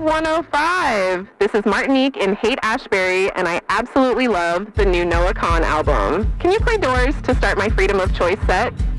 105. This is Martinique in Haight-Ashbury, and I absolutely love the new Noah Kahan album. Can you play Doors to start my Freedom of Choice set?